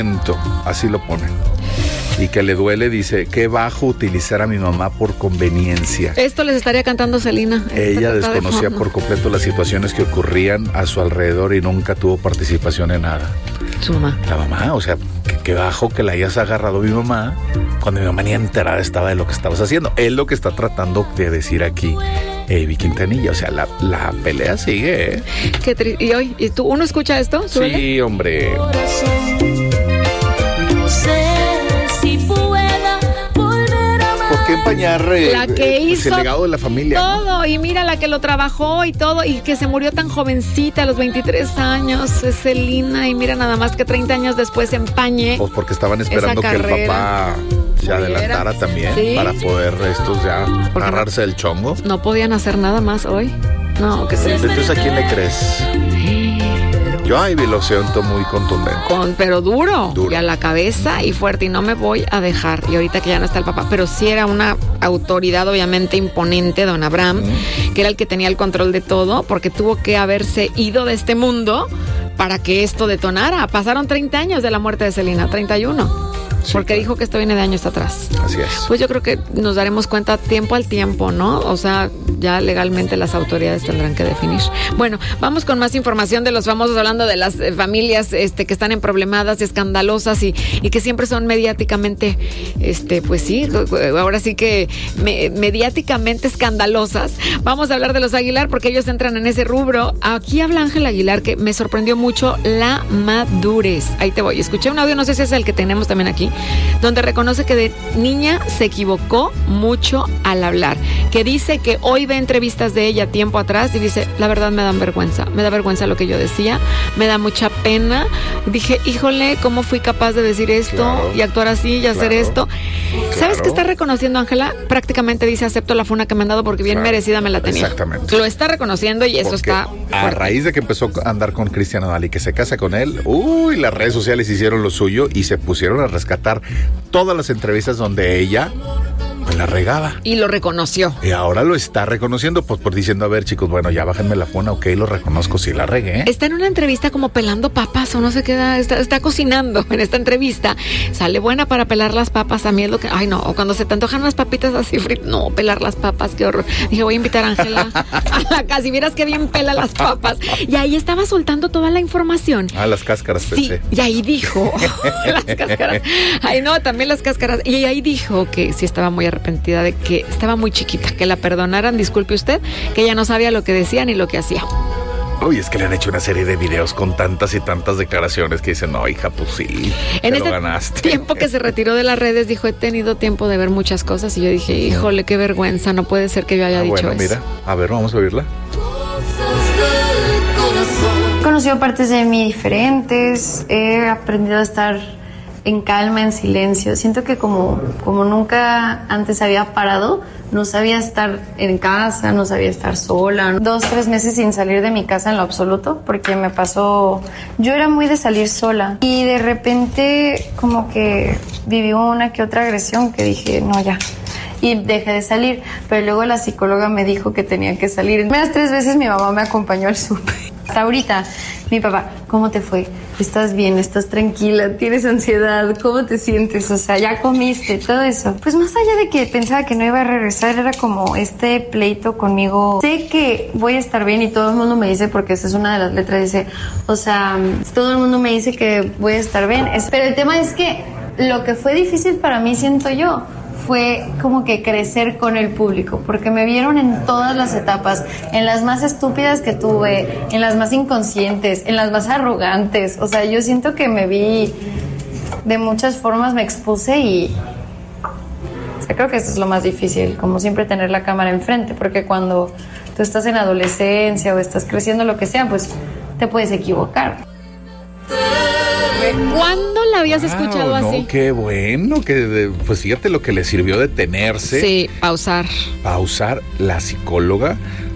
así lo pone. Y que le duele, dice, qué bajo utilizar a mi mamá por conveniencia. Esto les estaría cantando Selena. Ella desconocía por completo las situaciones que ocurrían a su alrededor y nunca tuvo participación en nada. Su mamá. La mamá, o sea, qué bajo que la hayas agarrado mi mamá cuando mi mamá ni enterada estaba de lo que estabas haciendo. Es lo que está tratando de decir aquí Avi Quintanilla. O sea, la pelea sigue, ¿eh? Qué triste. ¿Y hoy? ¿Y tú? ¿Uno escucha esto? ¿Suele? Sí, hombre. No sé si pueda volver a amar. ¿Por qué empañar la que hizo el legado de la familia? Todo, ¿no? y mira la que lo trabajó y todo, y que se murió tan jovencita a los 23 años, es Selena, y mira nada más que 30 años después empañe. Pues porque estaban esperando que el papá se adelantara también, ¿sí? Para poder estos ya agarrarse del chongo. No podían hacer nada más hoy. No, que se... Entonces, ¿a quién le crees? Yo a Ivy lo siento muy contundente. Pero duro. Y a la cabeza y fuerte. Y no me voy a dejar. Y ahorita que ya no está el papá. Pero sí era una autoridad obviamente imponente, don Abraham, que era el que tenía el control de todo, porque tuvo que haberse ido de este mundo para que esto detonara. Pasaron 30 años de la muerte de Selena, 31. Sí, porque dijo que esto viene de años atrás. Así es. Pues yo creo que nos daremos cuenta tiempo al tiempo, ¿no? O sea, ya legalmente las autoridades tendrán que definir. Bueno, vamos con más información de los famosos, hablando de las familias que están emproblemadas y escandalosas y que siempre son mediáticamente, pues sí, ahora sí que mediáticamente escandalosas. Vamos a hablar de los Aguilar porque ellos entran en ese rubro. Aquí habla Ángel Aguilar, que me sorprendió mucho la madurez. Ahí te voy. Escuché un audio, no sé si es el que tenemos también aquí, donde reconoce que de niña se equivocó mucho al hablar, que dice que hoy ve entrevistas de ella tiempo atrás y dice, la verdad me da vergüenza lo que yo decía, me da mucha pena, dije, híjole, ¿cómo fui capaz de decir esto y actuar así y hacer esto? ¿Sabes qué está reconociendo Ángela? Prácticamente dice, acepto la funa que me han dado porque bien merecida me la tenía. Exactamente. Lo está reconociendo y eso está fuerte. A raíz de que empezó a andar con Cristian Nodal y que se casa con él, las redes sociales hicieron lo suyo y se pusieron a rescatar todas las entrevistas donde ella pues la regaba. Y lo reconoció. Y ahora lo está reconociendo, pues por diciendo, a ver, chicos, bueno, ya bájenme la funa, ok, lo reconozco, sí la regué. Está en una entrevista como pelando papas o no sé qué, está cocinando en esta entrevista. Sale buena para pelar las papas, a mí es lo que, ay no, o cuando se te antojan las papitas así fritas, no, pelar las papas, qué horror. Dije, voy a invitar a Ángela a la casa y vieras qué bien pela las papas. Y ahí estaba soltando toda la información. Las cáscaras, sí, pensé. Y ahí dijo, las cáscaras, ay no, también las cáscaras. Y ahí dijo que sí estaba muy arrepentida de que estaba muy chiquita, que la perdonaran, disculpe usted, que ella no sabía lo que decía ni lo que hacía. Uy, es que le han hecho una serie de videos con tantas y tantas declaraciones que dicen, no, hija, pues sí, en este ganaste. Tiempo que se retiró de las redes, dijo, he tenido tiempo de ver muchas cosas, y yo dije, híjole, qué vergüenza, no puede ser que yo haya dicho eso. Mira, a ver, vamos a oírla. He conocido partes de mí diferentes, he aprendido a estar en calma, en silencio. Siento que como nunca antes había parado, no sabía estar en casa, no sabía estar sola. 2-3 meses sin salir de mi casa en lo absoluto, porque me pasó... Yo era muy de salir sola y de repente como que viví una que otra agresión que dije, no, ya. Y dejé de salir, pero luego la psicóloga me dijo que tenía que salir. Unas 3 veces mi mamá me acompañó al súper. Hasta ahorita, mi papá, ¿cómo te fue? ¿Estás bien? ¿Estás tranquila? ¿Tienes ansiedad? ¿Cómo te sientes? O sea, ¿ya comiste? Todo eso. Pues más allá de que pensaba que no iba a regresar, era como este pleito conmigo. Sé que voy a estar bien y todo el mundo me dice, porque esa es una de las letras, dice, o sea, todo el mundo me dice que voy a estar bien. Pero el tema es que lo que fue difícil para mí, siento yo, fue como que crecer con el público, porque me vieron en todas las etapas, en las más estúpidas que tuve, en las más inconscientes, en las más arrogantes. O sea, yo siento que me vi de muchas formas, me expuse y o sea, creo que eso es lo más difícil, como siempre tener la cámara enfrente, porque cuando tú estás en adolescencia o estás creciendo, lo que sea, pues te puedes equivocar. ¿Cuándo la habías escuchado así? No, qué bueno, pues fíjate lo que le sirvió detenerse. Sí, pausar. La psicóloga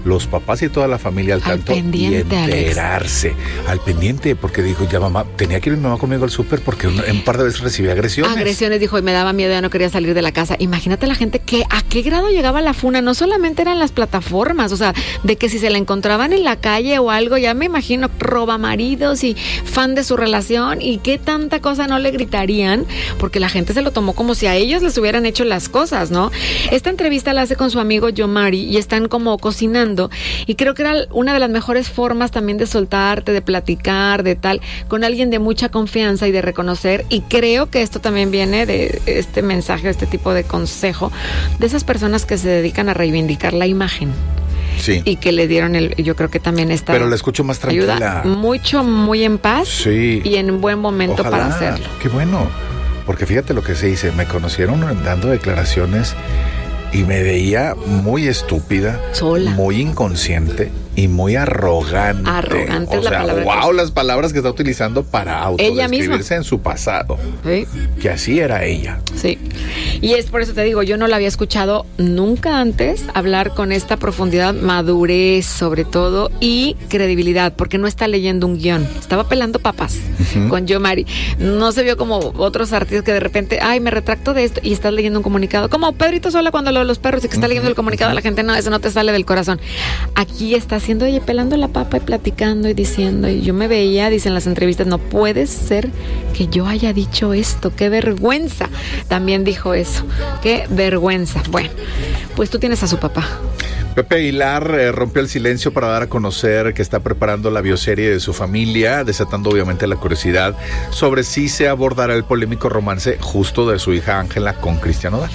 los papás y toda la familia al tanto pendiente, y enterarse, Alex. Al pendiente, porque dijo, ya mamá, tenía que ir mi mamá conmigo al súper porque un par de veces recibí agresiones. Agresiones, dijo, y me daba miedo, ya no quería salir de la casa. Imagínate la gente que a qué grado llegaba la funa, no solamente eran las plataformas, o sea, de que si se la encontraban en la calle o algo, ya me imagino, roba maridos y fan de su relación, y qué tanta cosa no le gritarían, porque la gente se lo tomó como si a ellos les hubieran hecho las cosas, ¿no? Esta entrevista la hace con su amigo Yomari y están como cocinando, y creo que era una de las mejores formas también de soltarte, de platicar, de tal, con alguien de mucha confianza y de reconocer, y creo que esto también viene de este mensaje, este tipo de consejo, de esas personas que se dedican a reivindicar la imagen. Sí. Y que le dieron yo creo que también está. Pero la escucho más tranquila. Ayuda mucho, muy en paz. Sí. Y en buen momento. Ojalá, para hacerlo. Qué bueno. Porque fíjate lo que se dice, me conocieron dando declaraciones y me veía muy estúpida, sola, muy inconsciente y muy arrogante. Arrogante es la palabra. Wow, las palabras que está utilizando para autodescribirse en su pasado. Sí. Que así era ella. Sí. Y es por eso te digo, yo no la había escuchado nunca antes hablar con esta profundidad, madurez sobre todo y credibilidad, porque no está leyendo un guión, estaba pelando papas con Yomari. No se vio como otros artistas que de repente, ay, me retracto de esto y estás leyendo un comunicado, como Pedrito Sola cuando lo de los perros y que está leyendo el comunicado a la gente, no, eso no te sale del corazón. Aquí está haciendo, oye, pelando la papa y platicando y diciendo, y yo me veía, dicen las entrevistas, no puede ser que yo haya dicho esto, qué vergüenza. También dijo eso, qué vergüenza. Bueno, pues tú tienes a su papá. Pepe Aguilar rompió el silencio para dar a conocer que está preparando la bioserie de su familia, desatando obviamente la curiosidad sobre si se abordará el polémico romance justo de su hija Ángela con Cristian Nodal.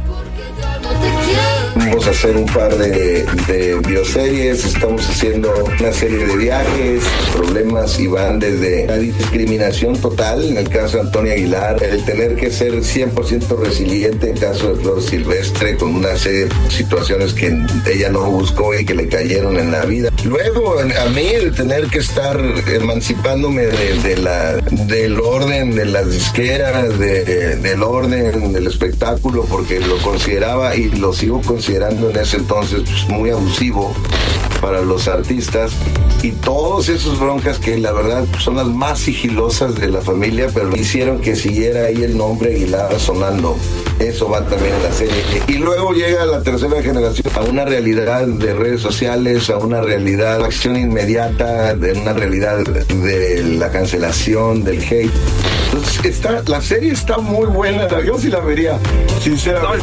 Vamos a hacer un par de bioseries, estamos haciendo una serie de viajes, problemas y van desde la discriminación total, en el caso de Antonia Aguilar, el tener que ser 100% resiliente en caso de Flor Silvestre, con una serie de situaciones que ella no buscó y que le cayeron en la vida. Luego, a mí, el tener que estar emancipándome del orden de las disqueras, del orden del espectáculo, porque lo consideraba y lo sigo considerando en ese entonces pues, muy abusivo para los artistas, y todos esos broncas que la verdad son las más sigilosas de la familia, pero hicieron que siguiera ahí el nombre Aguilar sonando. Eso va también en la serie. Y luego llega la tercera generación a una realidad de redes sociales, a una realidad de acción inmediata, de una realidad de la cancelación, del hate. Entonces la serie está muy buena, yo sí la vería, sinceramente.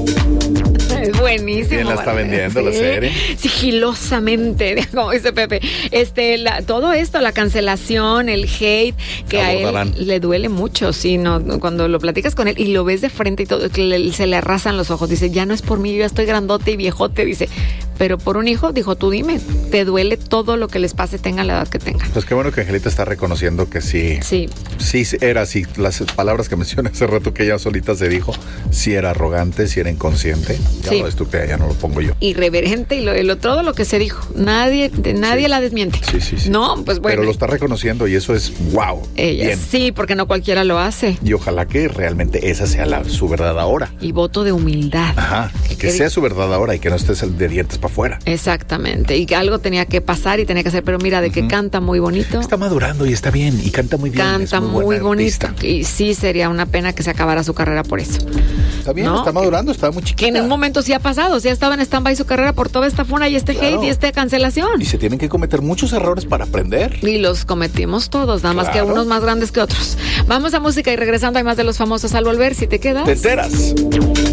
Es buenísimo. ¿Quién la está vendiendo, sí, la serie? Sigilosamente, como dice Pepe. Todo esto, la cancelación, el hate, que a él le duele mucho, sí, no, cuando lo platicas con él y lo ves de frente y todo, que se le arrasan los ojos. Dice, ya no es por mí, yo ya estoy grandote y viejote, dice, pero por un hijo, dijo, tú dime, te duele todo lo que les pase, tengan la edad que tengan. Pues qué bueno que Angelita está reconociendo que sí era así. Las palabras que mencioné hace rato que ella solita se dijo, sí era arrogante, sí era inconsciente. Ya sí. Lo estúpida, ya no lo pongo yo. Irreverente y todo lo que se dijo. Nadie sí. La desmiente. Sí. No, pues bueno. Pero lo está reconociendo y eso es wow. Ella bien. Sí, porque no cualquiera lo hace. Y ojalá que realmente esa sea su verdad ahora. Y voto de humildad. Ajá, que sea su verdad ahora y que no estés de dientes para afuera. Exactamente. Y que algo tenía que pasar y tenía que hacer, pero mira, de que canta muy bonito. Está madurando y está bien y canta muy bien. Canta muy bonito. Y sí, sería una pena que se acabara su carrera por eso. Está bien, ¿no? Está madurando, está muy chiquita. Que en un momento sí ha pasado, sí ha estado en stand-by su carrera por toda esta funa y hate y esta cancelación. Y se tienen que cometer muchos errores para aprender. Y los cometimos todos, nada más que unos más grandes que otros. Vamos a música y regresando hay más de los famosos al volver. Si te quedas, te enteras.